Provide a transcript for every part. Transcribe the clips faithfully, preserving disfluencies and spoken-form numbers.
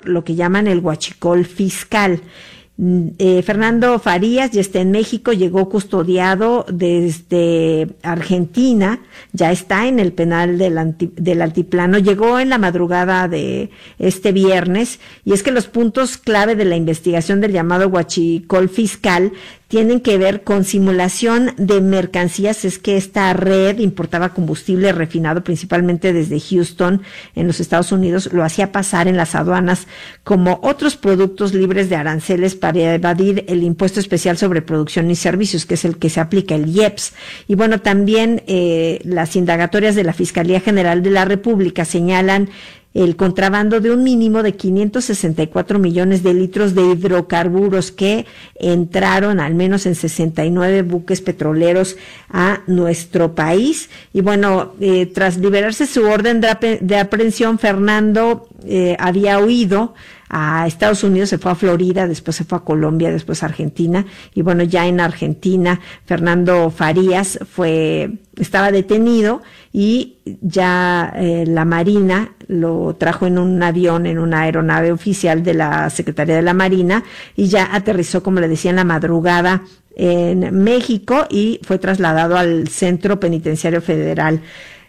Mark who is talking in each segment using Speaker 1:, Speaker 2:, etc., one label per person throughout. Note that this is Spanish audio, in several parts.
Speaker 1: lo que llaman el huachicol fiscal. Eh, Fernando Farías ya está en México, llegó custodiado desde Argentina, ya está en el penal del, anti, del Altiplano, llegó en la madrugada de este viernes, y es que los puntos clave de la investigación del llamado huachicol fiscal tienen que ver con simulación de mercancías. Es que esta red importaba combustible refinado principalmente desde Houston, en los Estados Unidos, lo hacía pasar en las aduanas como otros productos libres de aranceles para evadir el impuesto especial sobre producción y servicios, que es el que se aplica, el I E P S. Y bueno, también eh, las indagatorias de la Fiscalía General de la República señalan el contrabando de un mínimo de quinientos sesenta y cuatro millones de litros de hidrocarburos que entraron al menos en sesenta y nueve buques petroleros a nuestro país. Y bueno, eh, tras liberarse su orden de, ap de aprehensión, Fernando eh, había huido a Estados Unidos, se fue a Florida, después se fue a Colombia, después a Argentina, y bueno, ya en Argentina, Fernando Farías fue, estaba detenido, y ya eh, la Marina lo trajo en un avión, en una aeronave oficial de la Secretaría de la Marina, y ya aterrizó, como le decía, en la madrugada en México, y fue trasladado al Centro Penitenciario Federal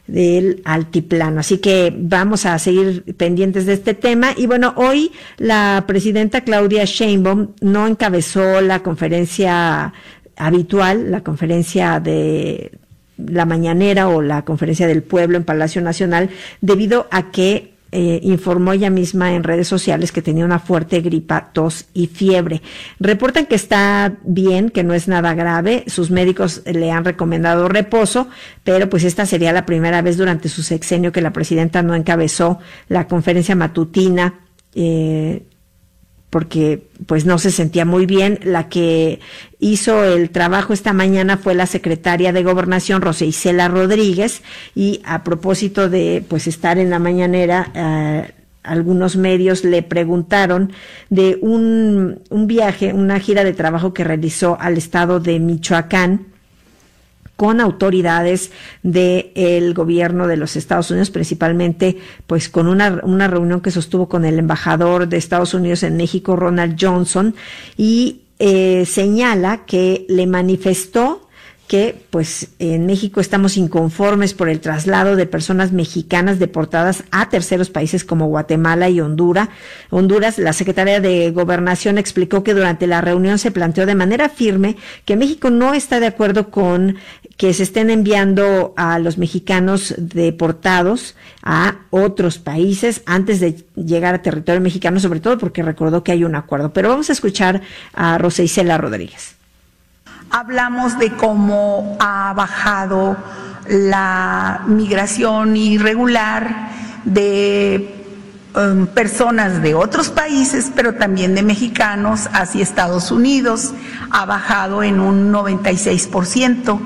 Speaker 1: del Altiplano. Así que vamos a seguir pendientes de este tema. Y bueno, hoy la presidenta Claudia Sheinbaum no encabezó la conferencia habitual, la conferencia de la mañanera o la conferencia del pueblo en Palacio Nacional, debido a que Eh, informó ella misma en redes sociales que tenía una fuerte gripa, tos y fiebre. Reportan que está bien, que no es nada grave, sus médicos le han recomendado reposo, pero pues esta sería la primera vez durante su sexenio que la presidenta no encabezó la conferencia matutina, eh, porque pues no se sentía muy bien. La que hizo el trabajo esta mañana fue la secretaria de Gobernación, Rosa Isela Rodríguez, y a propósito de pues estar en la mañanera, eh, algunos medios le preguntaron de un, un viaje, una gira de trabajo que realizó al estado de Michoacán con autoridades del gobierno de los Estados Unidos, principalmente pues con una, una reunión que sostuvo con el embajador de Estados Unidos en México, Ronald Johnson, y eh, señala que le manifestó que pues en México estamos inconformes por el traslado de personas mexicanas deportadas a terceros países como Guatemala y Honduras. Honduras, la secretaria de Gobernación explicó que durante la reunión se planteó de manera firme que México no está de acuerdo con que se estén enviando a los mexicanos deportados a otros países antes de llegar a territorio mexicano, sobre todo porque recordó que hay un acuerdo. Pero vamos a escuchar a Rosa Isela Rodríguez.
Speaker 2: Hablamos de cómo ha bajado la migración irregular de um, personas de otros países, pero también de mexicanos hacia Estados Unidos. Ha bajado en un noventa y seis por ciento.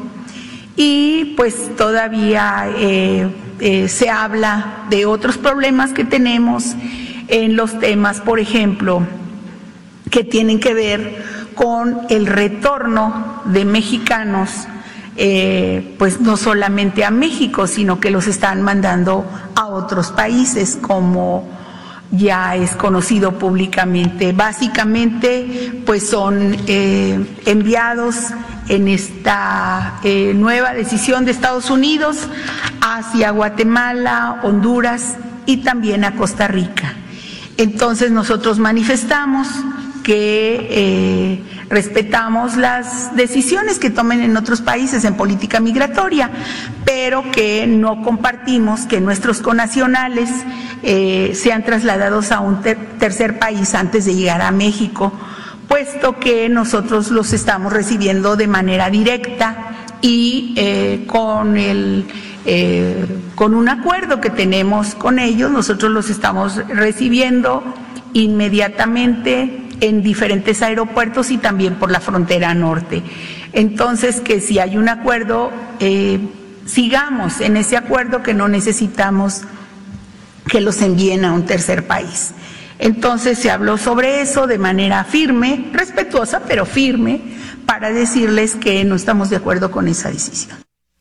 Speaker 2: Y pues todavía eh, eh, se habla de otros problemas que tenemos en los temas, por ejemplo, que tienen que ver con el retorno de mexicanos, eh, pues no solamente a México, sino que los están mandando a otros países, como ya es conocido públicamente. Básicamente, pues son eh, enviados en esta eh, nueva decisión de Estados Unidos hacia Guatemala, Honduras y también a Costa Rica. Entonces nosotros manifestamos que eh, respetamos las decisiones que tomen en otros países en política migratoria, pero que no compartimos que nuestros connacionales eh, sean trasladados a un ter tercer país antes de llegar a México, puesto que nosotros los estamos recibiendo de manera directa y eh, con el eh, con un acuerdo que tenemos con ellos. Nosotros los estamos recibiendo inmediatamente en diferentes aeropuertos y también por la frontera norte. Entonces, que si hay un acuerdo, eh, sigamos en ese acuerdo, que no necesitamos que los envíen a un tercer país. Entonces se habló sobre eso de manera firme, respetuosa, pero firme, para decirles que no estamos de acuerdo con esa decisión.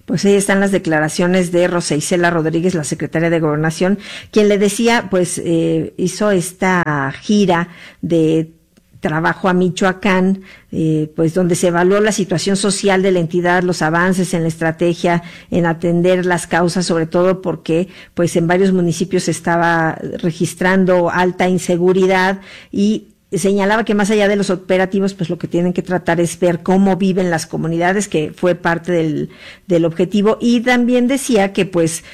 Speaker 1: Pues ahí están las declaraciones de Rosa Isela Rodríguez, la secretaria de Gobernación, quien le decía, pues eh, hizo esta gira de trabajo a Michoacán, eh, pues donde se evaluó la situación social de la entidad, los avances en la estrategia, en atender las causas, sobre todo porque pues en varios municipios se estaba registrando alta inseguridad, y señalaba que más allá de los operativos, pues lo que tienen que tratar es ver cómo viven las comunidades, que fue parte del, del objetivo, y también decía que pues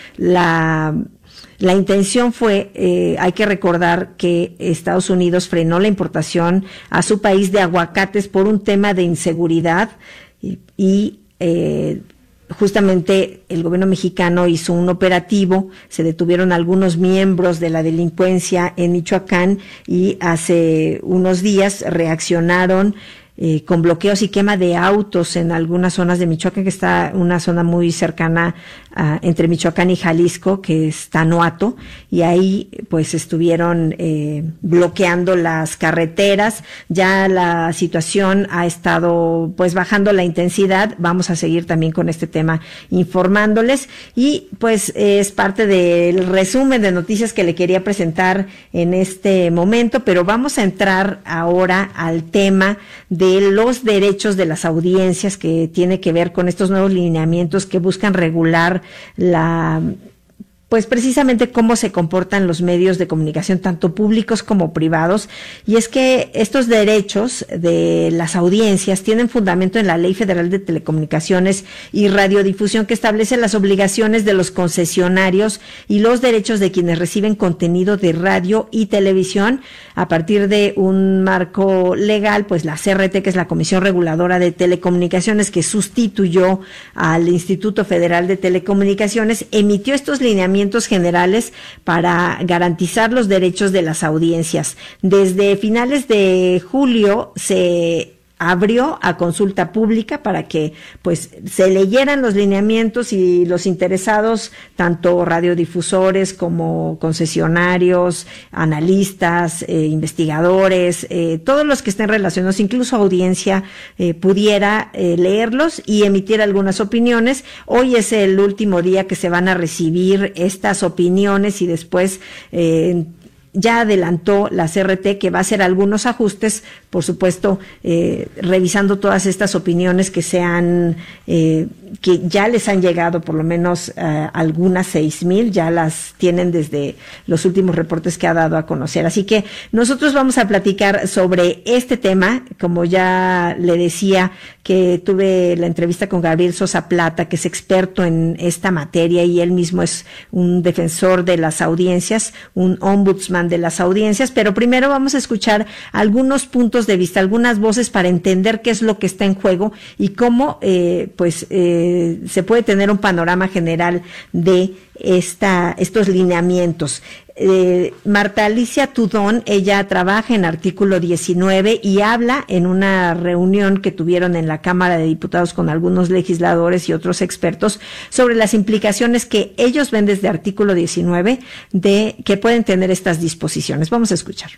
Speaker 1: la La intención fue, eh, hay que recordar que Estados Unidos frenó la importación a su país de aguacates por un tema de inseguridad, y, y eh, justamente el gobierno mexicano hizo un operativo, se detuvieron algunos miembros de la delincuencia en Michoacán, y hace unos días reaccionaron Eh, con bloqueos y quema de autos en algunas zonas de Michoacán, que está una zona muy cercana uh, entre Michoacán y Jalisco, que es Tanuato, y ahí pues estuvieron eh, bloqueando las carreteras. Ya la situación ha estado pues bajando la intensidad. Vamos a seguir también con este tema informándoles, y pues eh, es parte del resumen de noticias que le quería presentar en este momento, pero vamos a entrar ahora al tema de los derechos de las audiencias, que tiene que ver con estos nuevos lineamientos que buscan regular la, pues precisamente cómo se comportan los medios de comunicación, tanto públicos como privados. Y es que estos derechos de las audiencias tienen fundamento en la Ley Federal de Telecomunicaciones y Radiodifusión, que establece las obligaciones de los concesionarios y los derechos de quienes reciben contenido de radio y televisión a partir de un marco legal. Pues la C R T, que es la Comisión Reguladora de Telecomunicaciones, que sustituyó al Instituto Federal de Telecomunicaciones, emitió estos lineamientos generales para garantizar los derechos de las audiencias. Desde finales de julio se abrió a consulta pública para que pues se leyeran los lineamientos, y los interesados, tanto radiodifusores como concesionarios, analistas, eh, investigadores, eh, todos los que estén relacionados, incluso audiencia, eh, pudiera eh, leerlos y emitir algunas opiniones. Hoy es el último día que se van a recibir estas opiniones, y después eh, ya adelantó la C R T que va a hacer algunos ajustes, por supuesto, eh, revisando todas estas opiniones que sean, eh, que ya les han llegado, por lo menos eh, algunas seis mil, ya las tienen desde los últimos reportes que ha dado a conocer. Así que nosotros vamos a platicar sobre este tema. Como ya le decía, que tuve la entrevista con Gabriel Sosa Plata, que es experto en esta materia, y él mismo es un defensor de las audiencias, un ombudsman de las audiencias. Pero primero vamos a escuchar algunos puntos de vista, algunas voces, para entender qué es lo que está en juego y cómo eh, pues eh, se puede tener un panorama general de esta, estos lineamientos. Eh, Marta Alicia Tudón, ella trabaja en Artículo diecinueve y habla en una reunión que tuvieron en la Cámara de Diputados con algunos legisladores y otros expertos sobre las implicaciones que ellos ven desde Artículo diecinueve de que pueden tener estas disposiciones. Vamos a escuchar.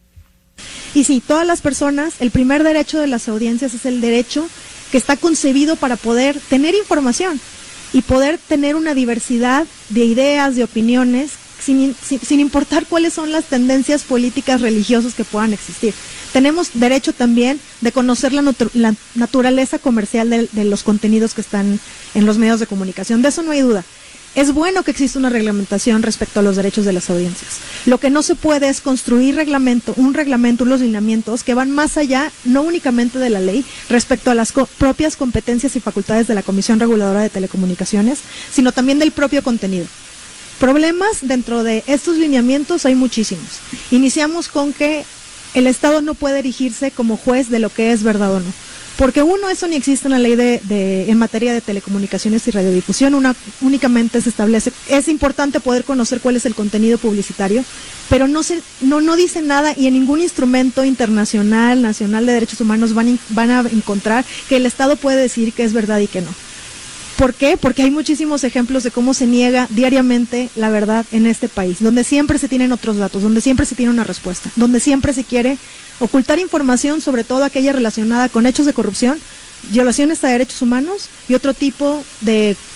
Speaker 3: Y sí, todas las personas, el primer derecho de las audiencias es el derecho que está concebido para poder tener información y poder tener una diversidad de ideas, de opiniones, sin, sin, sin importar cuáles son las tendencias políticas, religiosas que puedan existir. Tenemos derecho también de conocer la, natu- la naturaleza comercial de, de los contenidos que están en los medios de comunicación, de eso no hay duda. Es bueno que exista una reglamentación respecto a los derechos de las audiencias. Lo que no se puede es construir reglamento, un reglamento, unos lineamientos que van más allá, no únicamente de la ley, respecto a las co- propias competencias y facultades de la Comisión Reguladora de Telecomunicaciones, sino también del propio contenido. Problemas dentro de estos lineamientos hay muchísimos. Iniciamos con que el Estado no puede erigirse como juez de lo que es verdad o no. Porque uno, eso ni existe en la ley de, de en materia de telecomunicaciones y radiodifusión, una, únicamente se establece, es importante poder conocer cuál es el contenido publicitario, pero no se, no, no dice nada, y en ningún instrumento internacional, nacional de derechos humanos van, van a encontrar que el Estado puede decir que es verdad y que no. ¿Por qué? Porque hay muchísimos ejemplos de cómo se niega diariamente la verdad en este país, donde siempre se tienen otros datos, donde siempre se tiene una respuesta, donde siempre se quiere ocultar información, sobre todo aquella relacionada con hechos de corrupción, violaciones a derechos humanos y otro tipo de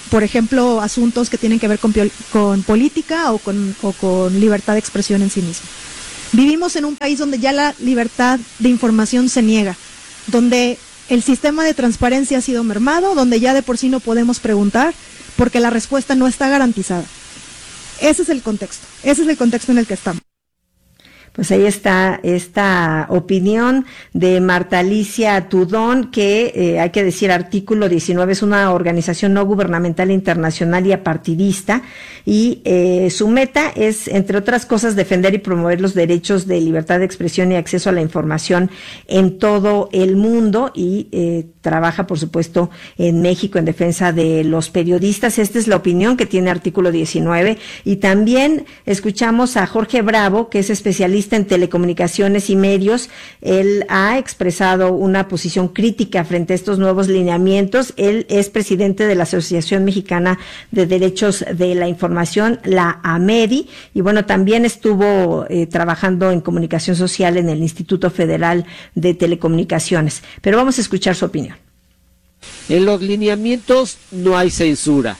Speaker 3: por ejemplo, asuntos que tienen que ver con, con política o con, o con libertad de expresión en sí mismo. Vivimos en un país donde ya la libertad de información se niega, donde el sistema de transparencia ha sido mermado, donde ya de por sí no podemos preguntar porque la respuesta no está garantizada. Ese es el contexto, ese es el contexto en el que estamos.
Speaker 1: Pues ahí está esta opinión de Marta Alicia Tudón, que eh, hay que decir, Artículo diecinueve es una organización no gubernamental internacional y apartidista, y eh, su meta es, entre otras cosas, defender y promover los derechos de libertad de expresión y acceso a la información en todo el mundo, y eh, trabaja, por supuesto, en México en defensa de los periodistas. Esta es la opinión que tiene Artículo diecinueve, y también escuchamos a Jorge Bravo, que es especialista en telecomunicaciones y medios. Él ha expresado una posición crítica frente a estos nuevos lineamientos. Él es presidente de la Asociación Mexicana de Derechos de la Información, la AMEDI, y bueno, también estuvo eh, trabajando en comunicación social en el Instituto Federal de Telecomunicaciones. Pero vamos a escuchar su opinión.
Speaker 4: En los lineamientos no hay censura,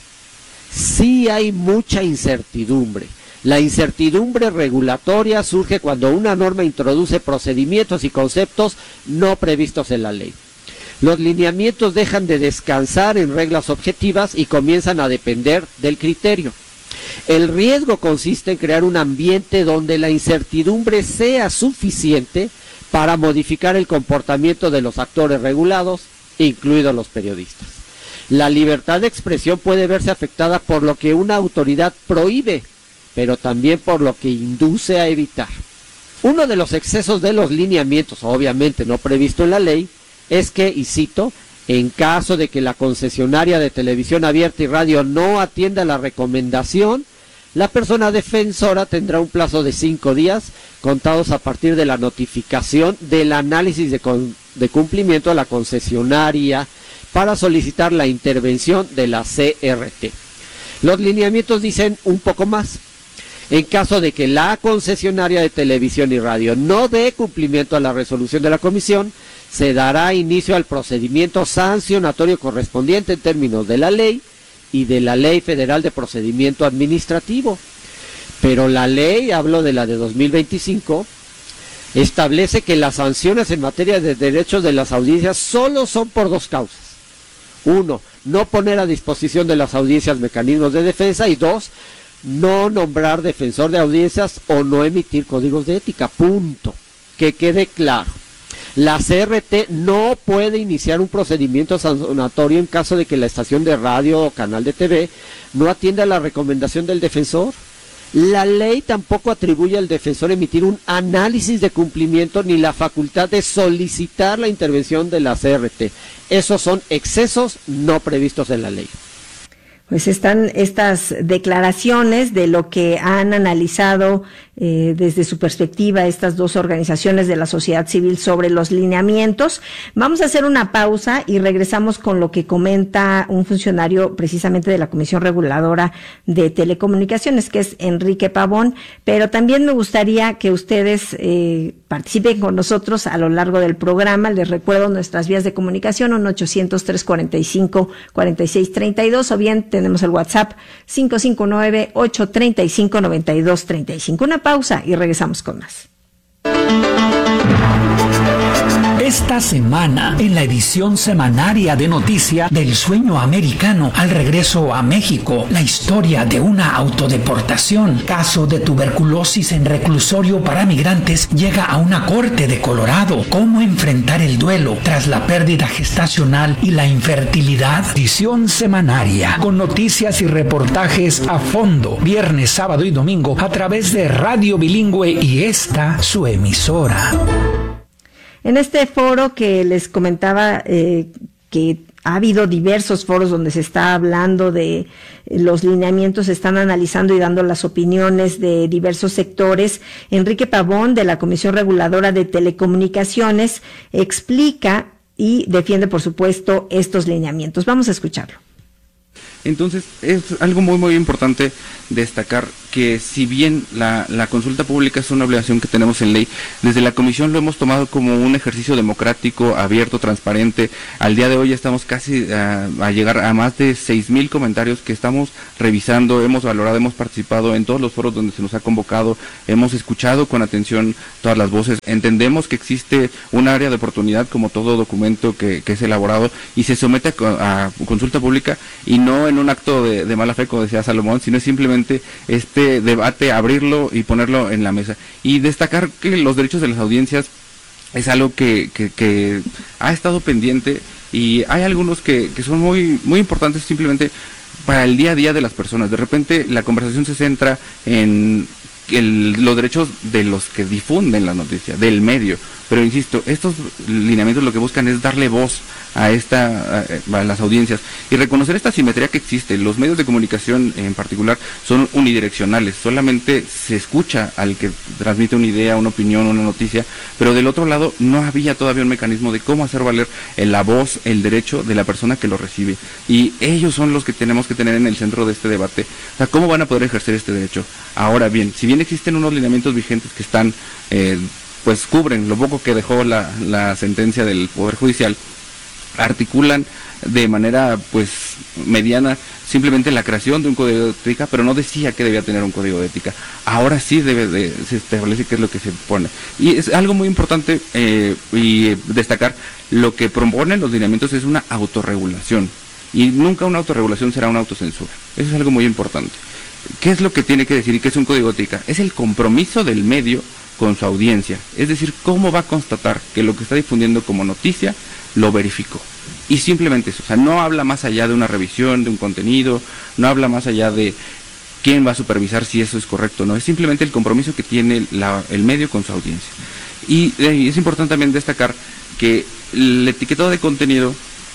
Speaker 4: sí hay mucha incertidumbre. La incertidumbre regulatoria surge cuando una norma introduce procedimientos y conceptos no previstos en la ley. Los lineamientos dejan de descansar en reglas objetivas y comienzan a depender del criterio. El riesgo consiste en crear un ambiente donde la incertidumbre sea suficiente para modificar el comportamiento de los actores regulados, incluidos los periodistas. La libertad de expresión puede verse afectada por lo que una autoridad prohíbe, pero también por lo que induce a evitar. Uno de los excesos de los lineamientos, obviamente no previsto en la ley, es que, y cito, en caso de que la concesionaria de televisión abierta y radio no atienda la recomendación, la persona defensora tendrá un plazo de cinco días, contados a partir de la notificación del análisis de, con, de cumplimiento a la concesionaria, para solicitar la intervención de la C R T. Los lineamientos dicen un poco más. En caso de que la concesionaria de televisión y radio no dé cumplimiento a la resolución de la comisión, se dará inicio al procedimiento sancionatorio correspondiente en términos de la ley y de la Ley Federal de Procedimiento Administrativo. Pero la ley, hablo de la de dos mil veinticinco, establece que las sanciones en materia de derechos de las audiencias solo son por dos causas. Uno, no poner a disposición de las audiencias mecanismos de defensa, y dos, no nombrar defensor de audiencias o no emitir códigos de ética. Punto. Que quede claro. La C R T no puede iniciar un procedimiento sancionatorio en caso de que la estación de radio o canal de T V no atienda la recomendación del defensor. La ley tampoco atribuye al defensor emitir un análisis de cumplimiento ni la facultad de solicitar la intervención de la C R T. Esos son excesos no previstos en la ley.
Speaker 1: Pues están estas declaraciones de lo que han analizado eh, desde su perspectiva estas dos organizaciones de la sociedad civil sobre los lineamientos. Vamos a hacer una pausa y regresamos con lo que comenta un funcionario precisamente de la Comisión Reguladora de Telecomunicaciones, que es Enrique Pavón, pero también me gustaría que ustedes eh, participen con nosotros a lo largo del programa. Les recuerdo nuestras vías de comunicación, uno ochocientos, trescientos cuarenta y cinco, cuarenta y seis treinta y dos, o bien tenemos el WhatsApp cinco cinco nueve, ocho tres cinco, nueve dos tres cinco. Una pausa y regresamos con más.
Speaker 5: Esta semana, en la edición semanaria de Noticia del Sueño Americano al regreso a México, la historia de una autodeportación. Caso de tuberculosis en reclusorio para migrantes llega a una corte de Colorado. ¿Cómo enfrentar el duelo tras la pérdida gestacional y la infertilidad? Edición semanaria, con noticias y reportajes a fondo, viernes, sábado y domingo, a través de Radio Bilingüe y esta, su emisora.
Speaker 1: En este foro que les comentaba, eh, que ha habido diversos foros donde se está hablando de los lineamientos, se están analizando y dando las opiniones de diversos sectores. Enrique Pavón, de la Comisión Reguladora de Telecomunicaciones, explica y defiende, por supuesto, estos lineamientos. Vamos a escucharlo.
Speaker 6: Entonces, es algo muy, muy importante destacar que si bien la, la consulta pública es una obligación que tenemos en ley, desde la comisión lo hemos tomado como un ejercicio democrático, abierto, transparente. Al día de hoy estamos casi uh, a llegar a más de seis mil comentarios que estamos revisando, hemos valorado, hemos participado en todos los foros donde se nos ha convocado, hemos escuchado con atención todas las voces, entendemos que existe un área de oportunidad como todo documento que, que es elaborado y se somete a, a consulta pública, y no en un acto de, de mala fe, como decía Salomón, sino simplemente este debate, abrirlo y ponerlo en la mesa. Y destacar que los derechos de las audiencias es algo que, que, que ha estado pendiente, y hay algunos que, que son muy, muy importantes simplemente para el día a día de las personas. De repente la conversación se centra en el, los derechos de los que difunden la noticia, del medio, pero insisto, estos lineamientos lo que buscan es darle voz a esta a, a las audiencias y reconocer esta simetría que existe. Los medios de comunicación en particular son unidireccionales, solamente se escucha al que transmite una idea, una opinión, una noticia, pero del otro lado no había todavía un mecanismo de cómo hacer valer la voz, el derecho de la persona que lo recibe, y ellos son los que tenemos que tener en el centro de este debate. O sea, ¿cómo van a poder ejercer este derecho? Ahora bien, si bien existen unos lineamientos vigentes que están eh, pues cubren lo poco que dejó la, la sentencia del Poder Judicial, articulan de manera pues mediana simplemente la creación de un código de ética, pero no decía que debía tener un código de ética. Ahora sí debe de, se establece qué es lo que se pone. Y es algo muy importante eh, y destacar, lo que proponen los lineamientos es una autorregulación, y nunca una autorregulación será una autocensura. Eso es algo muy importante. ¿Qué es lo que tiene que decir y qué es un código de ética? Es el compromiso del medio con su audiencia, es decir, cómo va a constatar que lo que está difundiendo como noticia lo verificó, y simplemente eso. O sea, no habla más allá de una revisión de un contenido, no habla más allá de quién va a supervisar si eso es correcto o no, es simplemente el compromiso que tiene la, el medio con su audiencia. Y eh, es importante también destacar que el etiquetado de contenido,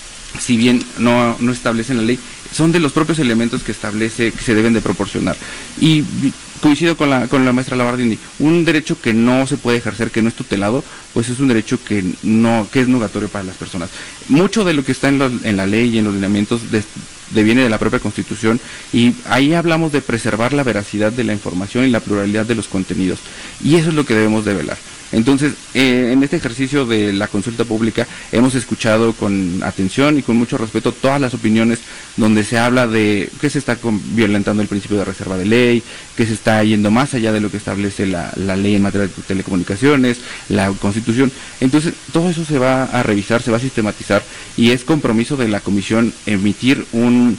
Speaker 6: si bien no, no establece en la ley, son de los propios elementos que establece que se deben de proporcionar. Y coincido con la con la maestra Labardini, un derecho que no se puede ejercer, que no es tutelado, pues es un derecho que no que es nugatorio para las personas. Mucho de lo que está en, los, en la ley y en los lineamientos de, deviene de la propia Constitución, y ahí hablamos de preservar la veracidad de la información y la pluralidad de los contenidos, y eso es lo que debemos de velar. Entonces, eh, en este ejercicio de la consulta pública hemos escuchado con atención y con mucho respeto todas las opiniones donde se habla de que se está con, violentando el principio de reserva de ley, que se está yendo más allá de lo que establece la, la ley en materia de telecomunicaciones, la Constitución. Entonces, todo eso se va a revisar, se va a sistematizar, y es compromiso de la Comisión emitir un,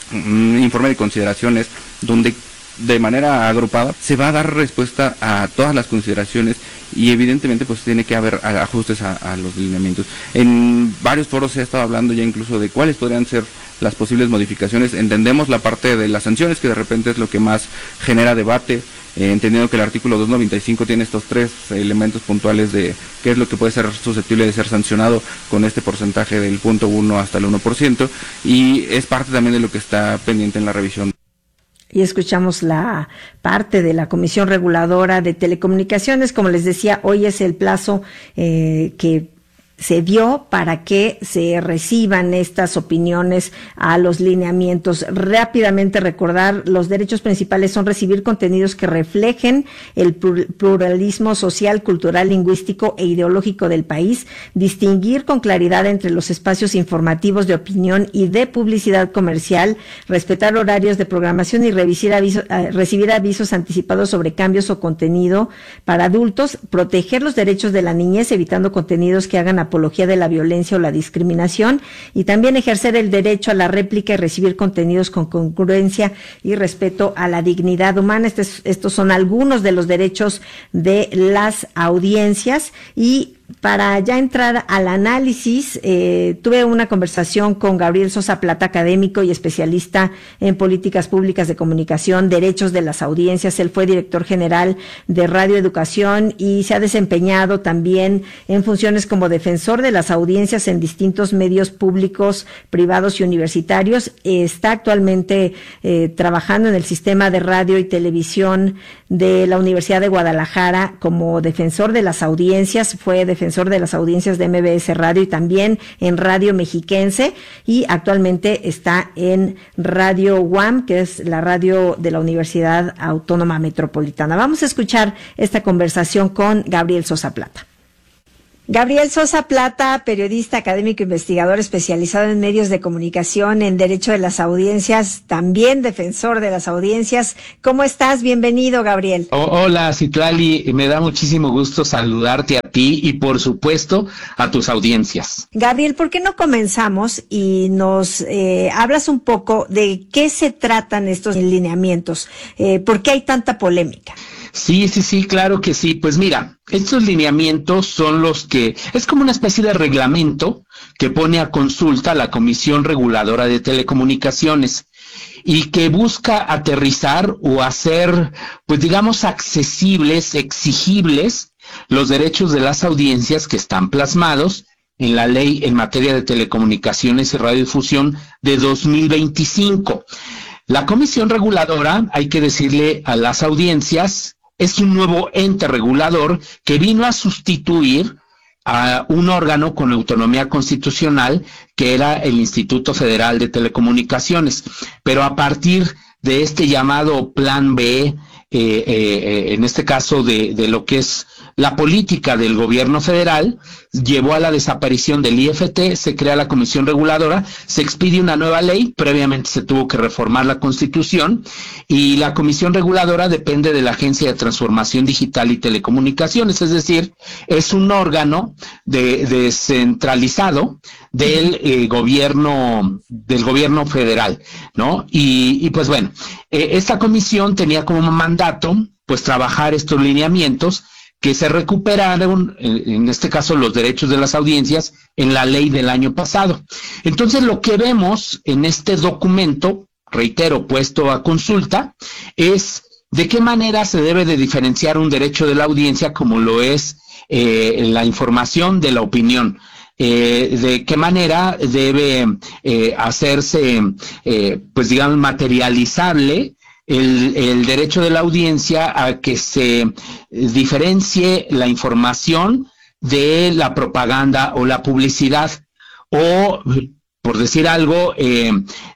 Speaker 6: un informe de consideraciones donde de manera agrupada se va a dar respuesta a todas las consideraciones, y evidentemente pues tiene que haber ajustes a, a los lineamientos. En varios foros se ha estado hablando ya incluso de cuáles podrían ser las posibles modificaciones. Entendemos la parte de las sanciones, que de repente es lo que más genera debate, eh, entendiendo que el artículo doscientos noventa y cinco tiene estos tres elementos puntuales de qué es lo que puede ser susceptible de ser sancionado con este porcentaje del punto uno hasta el uno por ciento, y es parte también de lo que está pendiente en la revisión.
Speaker 1: Y escuchamos la parte de la Comisión Reguladora de Telecomunicaciones. Como les decía, hoy es el plazo eh, que se dio para que se reciban estas opiniones a los lineamientos. Rápidamente recordar, los derechos principales son recibir contenidos que reflejen el pluralismo social, cultural, lingüístico e ideológico del país, distinguir con claridad entre los espacios informativos de opinión y de publicidad comercial, respetar horarios de programación y revisir aviso, recibir avisos anticipados sobre cambios o contenido para adultos, proteger los derechos de la niñez, evitando contenidos que hagan apología de la violencia o la discriminación, y también ejercer el derecho a la réplica y recibir contenidos con congruencia y respeto a la dignidad humana. Estos, estos son algunos de los derechos de las audiencias. Y para ya entrar al análisis, eh, tuve una conversación con Gabriel Sosa Plata, académico y especialista en políticas públicas de comunicación, derechos de las audiencias. Él fue director general de Radio Educación y se ha desempeñado también en funciones como defensor de las audiencias en distintos medios públicos, privados y universitarios. Está actualmente eh, trabajando en el sistema de radio y televisión de la Universidad de Guadalajara como defensor de las audiencias. Fue defensor defensor de las audiencias de M B S Radio y también en Radio Mexiquense, y actualmente está en Radio U A M, que es la radio de la Universidad Autónoma Metropolitana. Vamos a escuchar esta conversación con Gabriel Sosa Plata. Gabriel Sosa Plata, periodista, académico, investigador especializado en medios de comunicación, en derecho de las audiencias, también defensor de las audiencias. ¿Cómo estás? Bienvenido, Gabriel.
Speaker 7: Oh, hola, Citlali. Me da muchísimo gusto saludarte a ti y, por supuesto, a tus audiencias.
Speaker 1: Gabriel, ¿por qué no comenzamos y nos eh, hablas un poco de qué se tratan estos lineamientos? Eh, ¿Por qué hay tanta polémica?
Speaker 7: Sí, sí, sí, claro que sí. Pues mira, estos lineamientos son los que, es como una especie de reglamento que pone a consulta la Comisión Reguladora de Telecomunicaciones y que busca aterrizar o hacer, pues digamos, accesibles, exigibles los derechos de las audiencias que están plasmados en la Ley en materia de telecomunicaciones y radiodifusión de dos mil veinticinco. La Comisión Reguladora, hay que decirle a las audiencias, es un nuevo ente regulador que vino a sustituir a un órgano con autonomía constitucional que era el Instituto Federal de Telecomunicaciones. Pero a partir de este llamado Plan B, eh, eh, en este caso de, de lo que es la política del gobierno federal, llevó a la desaparición del I F T, se crea la Comisión Reguladora, se expide una nueva ley, previamente se tuvo que reformar la Constitución, y la Comisión Reguladora depende de la Agencia de Transformación Digital y Telecomunicaciones, es decir, es un órgano de, descentralizado del eh, gobierno del gobierno federal, ¿no? Y, y pues bueno, eh, esta comisión tenía como mandato pues trabajar estos lineamientos que se recuperaron, en este caso los derechos de las audiencias, en la ley del año pasado. Entonces lo que vemos en este documento, reitero, puesto a consulta, es de qué manera se debe de diferenciar un derecho de la audiencia como lo es eh, la información de la opinión. Eh, de qué manera debe eh, hacerse, eh, pues digamos, materializable El, el derecho de la audiencia a que se diferencie la información de la propaganda o la publicidad, o, por decir algo, eh,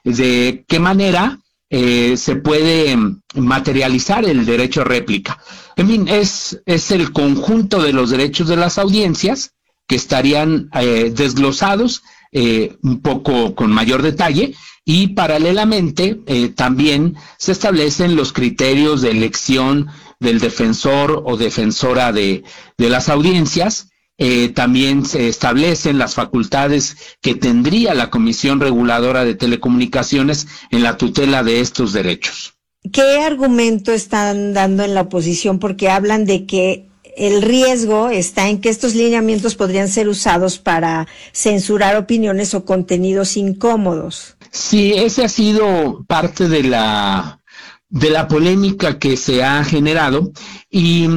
Speaker 7: de qué manera eh, se puede materializar el derecho a réplica. En fin, es, es el conjunto de los derechos de las audiencias que estarían eh, desglosados eh, un poco con mayor detalle. Y paralelamente eh, también se establecen los criterios de elección del defensor o defensora de, de las audiencias. Eh, también se establecen las facultades que tendría la Comisión Reguladora de Telecomunicaciones en la tutela de estos derechos.
Speaker 1: ¿Qué argumento están dando en la oposición? Porque hablan de que el riesgo está en que estos lineamientos podrían ser usados para censurar opiniones o contenidos incómodos.
Speaker 7: Sí, ese ha sido parte de la de la polémica que se ha generado, y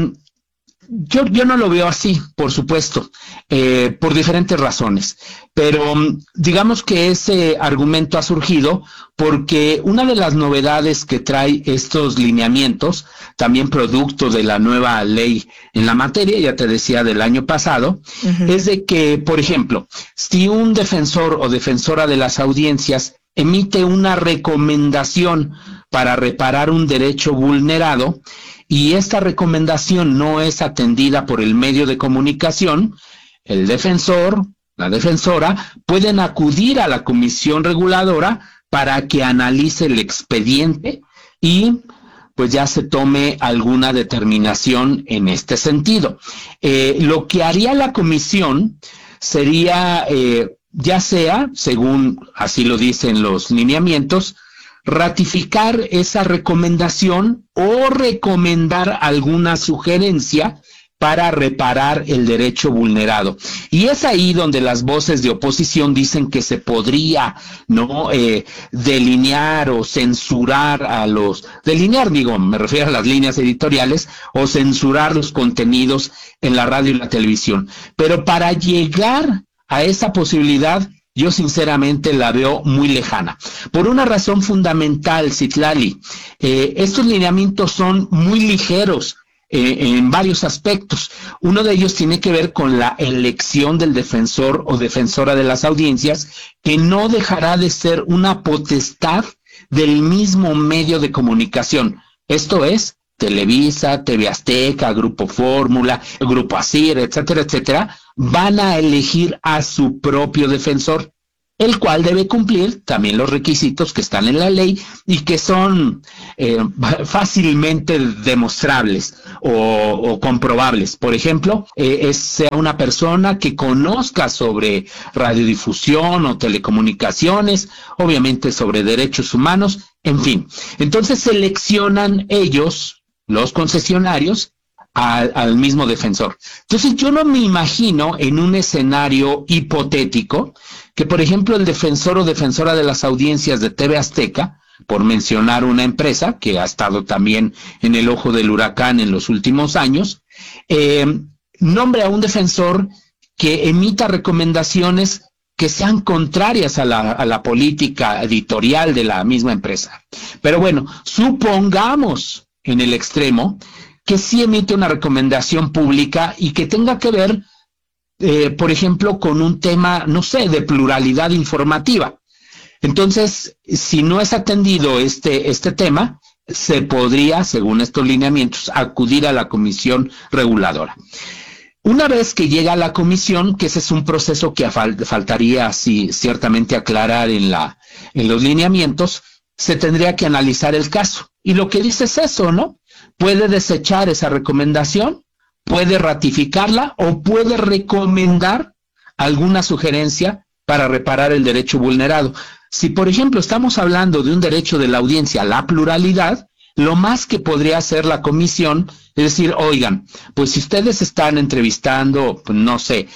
Speaker 7: yo, yo no lo veo así, por supuesto, eh, por diferentes razones, pero digamos que ese argumento ha surgido porque una de las novedades que trae estos lineamientos, también producto de la nueva ley en la materia, ya te decía, del año pasado, uh-huh. es de que, por ejemplo, si un defensor o defensora de las audiencias emite una recomendación para reparar un derecho vulnerado y esta recomendación no es atendida por el medio de comunicación, el defensor, la defensora, pueden acudir a la Comisión Reguladora para que analice el expediente y pues ya se tome alguna determinación en este sentido. Eh, lo que haría la comisión sería, eh, ya sea, según así lo dicen los lineamientos, ratificar esa recomendación o recomendar alguna sugerencia para reparar el derecho vulnerado. Y es ahí donde las voces de oposición dicen que se podría, ¿no?, eh, delinear o censurar a los, delinear digo, me refiero a las líneas editoriales, o censurar los contenidos en la radio y la televisión. Pero para llegar a esa posibilidad, yo sinceramente la veo muy lejana. Por una razón fundamental, Citlali, eh, estos lineamientos son muy ligeros eh, en varios aspectos. Uno de ellos tiene que ver con la elección del defensor o defensora de las audiencias, que no dejará de ser una potestad del mismo medio de comunicación. Esto es, Televisa, T V Azteca, Grupo Fórmula, Grupo Asir, etcétera, etcétera, van a elegir a su propio defensor, el cual debe cumplir también los requisitos que están en la ley y que son eh, fácilmente demostrables o, o comprobables. Por ejemplo, eh, es sea una persona que conozca sobre radiodifusión o telecomunicaciones, obviamente sobre derechos humanos, en fin. Entonces seleccionan ellos, los concesionarios, al, al mismo defensor. Entonces yo no me imagino en un escenario hipotético que, por ejemplo, el defensor o defensora de las audiencias de T V Azteca, por mencionar una empresa que ha estado también en el ojo del huracán en los últimos años, eh, nombre a un defensor que emita recomendaciones que sean contrarias a la, a la política editorial de la misma empresa. Pero bueno, supongamos en el extremo que sí emite una recomendación pública y que tenga que ver, eh, por ejemplo, con un tema, no sé, de pluralidad informativa. Entonces, si no es atendido este, este tema, se podría, según estos lineamientos, acudir a la comisión reguladora. Una vez que llega a la comisión, que ese es un proceso que fal faltaría sí, ciertamente aclarar en, la, en los lineamientos, se tendría que analizar el caso. Y lo que dice es eso, ¿no? Puede desechar esa recomendación, puede ratificarla o puede recomendar alguna sugerencia para reparar el derecho vulnerado. Si, por ejemplo, estamos hablando de un derecho de la audiencia a la pluralidad, lo más que podría hacer la comisión es decir, oigan, pues si ustedes están entrevistando, pues, no sé,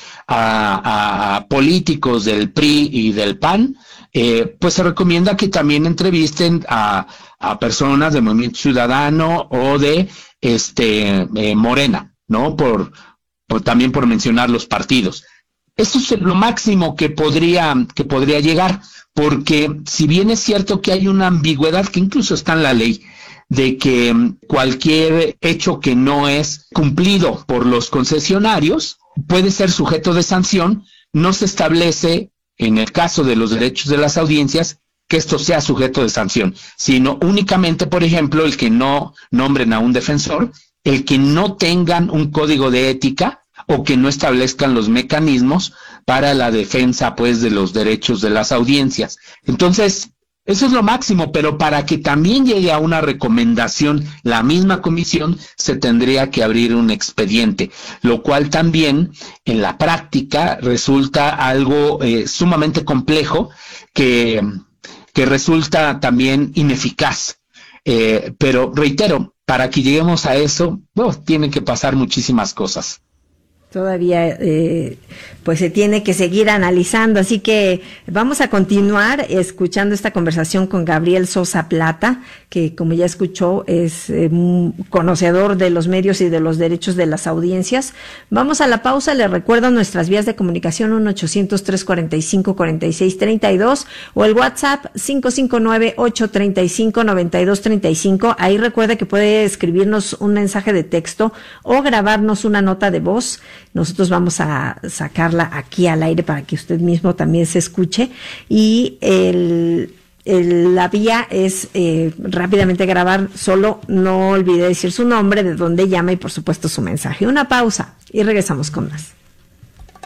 Speaker 7: a, a políticos del P R I y del P A N, eh, pues se recomienda que también entrevisten a, a personas del Movimiento Ciudadano o de este eh, Morena, ¿no? Por, por también por mencionar los partidos. Eso es lo máximo que podría, que podría llegar, porque si bien es cierto que hay una ambigüedad que incluso está en la ley, de que cualquier hecho que no es cumplido por los concesionarios puede ser sujeto de sanción, no se establece en el caso de los derechos de las audiencias que esto sea sujeto de sanción, sino únicamente, por ejemplo, el que no nombren a un defensor, el que no tengan un código de ética o que no establezcan los mecanismos para la defensa, pues, de los derechos de las audiencias. Entonces, eso es lo máximo, pero para que también llegue a una recomendación la misma comisión, se tendría que abrir un expediente, lo cual también en la práctica resulta algo eh, sumamente complejo que, que resulta también ineficaz. Eh, pero reitero, para que lleguemos a eso, bueno, tienen que pasar muchísimas cosas.
Speaker 1: Todavía eh, pues se tiene que seguir analizando, así que vamos a continuar escuchando esta conversación con Gabriel Sosa Plata, que como ya escuchó es eh, conocedor de los medios y de los derechos de las audiencias. Vamos a la pausa, les recuerdo nuestras vías de comunicación uno ochocientos, trescientos cuarenta y cinco, cuarenta y seis treinta y dos o el WhatsApp cinco cinco nueve, ocho treinta y cinco, noventa y dos treinta y cinco. Ahí recuerda que puede escribirnos un mensaje de texto o grabarnos una nota de voz. Nosotros vamos a sacarla aquí al aire para que usted mismo también se escuche. Y el, el, la vía es eh, rápidamente grabar, solo no olvide decir su nombre, de dónde llama y por supuesto su mensaje. Una pausa y regresamos con más.